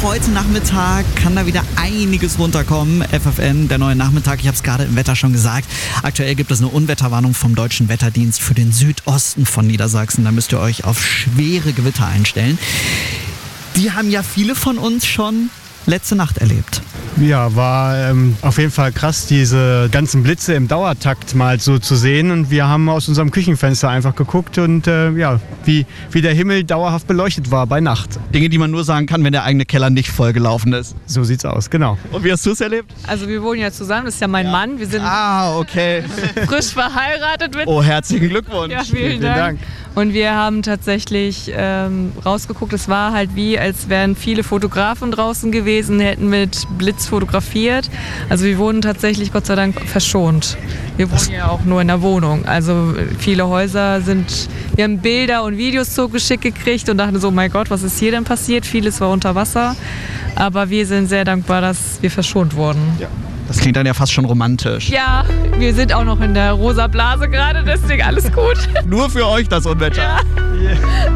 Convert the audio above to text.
heute Nachmittag kann da wieder einiges runterkommen. FFN, der neue Nachmittag, ich habe es gerade im Wetter schon gesagt. Aktuell gibt es eine Unwetterwarnung vom Deutschen Wetterdienst für den Südosten von Niedersachsen. Da müsst ihr euch auf schwere Gewitter einstellen. Die haben ja viele von uns schon letzte Nacht erlebt. Ja, war auf jeden Fall krass, diese ganzen Blitze im Dauertakt mal so zu sehen. Und wir haben aus unserem Küchenfenster einfach geguckt und wie der Himmel dauerhaft beleuchtet war bei Nacht. Dinge, die man nur sagen kann, wenn der eigene Keller nicht vollgelaufen ist. So sieht's aus, genau. Und wie hast du es erlebt? Also wir wohnen ja zusammen, das ist ja mein Mann. Wir sind Okay. frisch verheiratet mit. Oh, herzlichen Glückwunsch. Ja, vielen Dank. Und wir haben tatsächlich rausgeguckt, es war halt wie, als wären viele Fotografen draußen gewesen, hätten mit Blitz fotografiert. Also wir wurden tatsächlich Gott sei Dank verschont. Wir wohnen ja auch nur in der Wohnung. Also viele Häuser wir haben Bilder und Videos zugeschickt gekriegt und dachten so, mein Gott, was ist hier denn passiert? Vieles war unter Wasser. Aber wir sind sehr dankbar, dass wir verschont wurden. Ja. Das klingt dann ja fast schon romantisch. Ja, wir sind auch noch in der rosa Blase gerade, deswegen alles gut. Nur für euch das Unwetter. Ja.